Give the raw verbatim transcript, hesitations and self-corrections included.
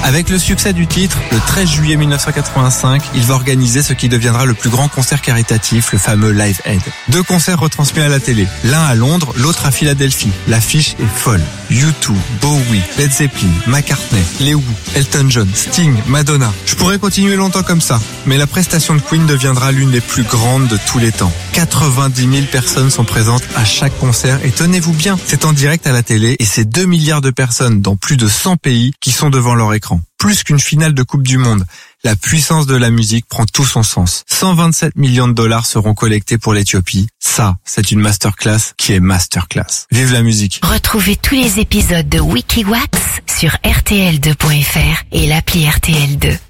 Avec le succès du titre, le treize juillet mille neuf cent quatre-vingt-cinq, il va organiser ce qui deviendra le plus grand concert caritatif, le fameux Live Aid. Deux concerts retransmis à la télé, l'un à Londres, l'autre à Philadelphie. L'affiche est folle. U deux, Bowie, Led Zeppelin, McCartney, les Who, Elton John, Sting, Madonna. Je pourrais continuer longtemps comme ça, mais la prestation de Queen deviendra l'une des plus grandes de tous les temps. quatre-vingt-dix mille personnes sont présentes à chaque concert et tenez-vous bien, c'est en direct à la télé et c'est deux milliards de personnes dans plus de cent pays qui sont devant leur écran. Plus qu'une finale de Coupe du Monde. La puissance de la musique prend tout son sens. cent vingt-sept millions de dollars seront collectés pour l'Éthiopie. Ça, c'est une masterclass qui est masterclass. Vive la musique. Retrouvez tous les épisodes de Wikiwax sur R T L deux point F R et l'appli R T L deux.